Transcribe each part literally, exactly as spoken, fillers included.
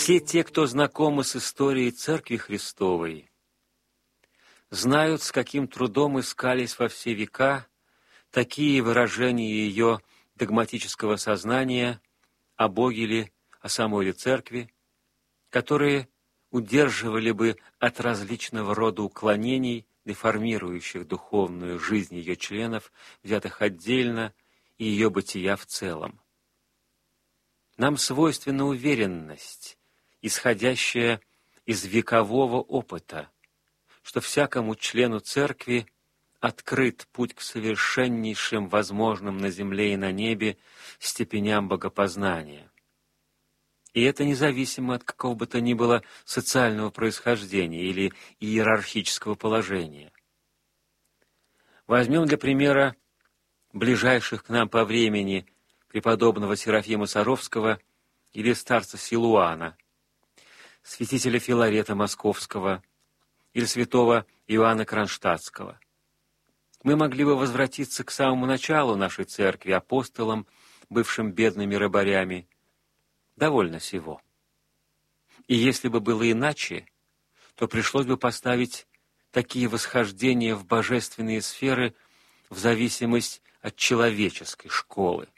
Все те, кто знакомы с историей Церкви Христовой, знают, с каким трудом искались во все века такие выражения ее догматического сознания о Боге ли, о самой ли Церкви, которые удерживали бы от различного рода уклонений, деформирующих духовную жизнь ее членов, взятых отдельно, и ее бытия в целом. Нам свойственна уверенность, исходящая из векового опыта, что всякому члену Церкви открыт путь к совершеннейшим возможным на земле и на небе степеням богопознания. И это независимо от какого бы то ни было социального происхождения или иерархического положения. Возьмем для примера ближайших к нам по времени преподобного Серафима Саровского или старца Силуана, святителя Филарета Московского или святого Иоанна Кронштадтского. Мы могли бы возвратиться к самому началу нашей церкви, апостолам, бывшим бедными рыбарями. Довольно сего. И если бы было иначе, то пришлось бы поставить такие восхождения в божественные сферы в зависимость от человеческой школы.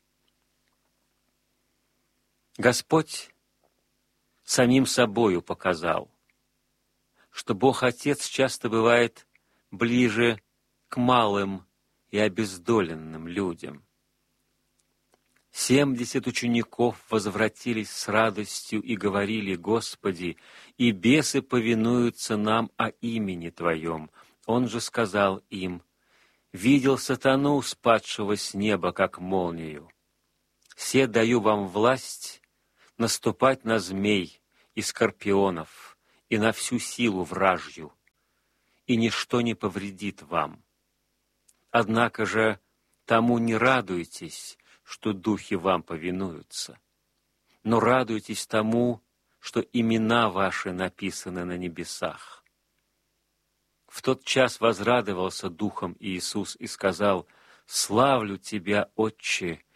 Господь самим собою показал, что Бог Отец часто бывает ближе к малым и обездоленным людям. Семьдесят учеников возвратились с радостью и говорили: «Господи, и бесы повинуются нам о имени Твоем». Он же сказал им: «Видел сатану, спадшего с неба, как молнию. Се даю вам власть наступать на змей и скорпионов и на всю силу вражью, и ничто не повредит вам. Однако же тому не радуйтесь, что духи вам повинуются, но радуйтесь тому, что имена ваши написаны на небесах». В тот час возрадовался духом Иисус и сказал: «Славлю Тебя, Отче,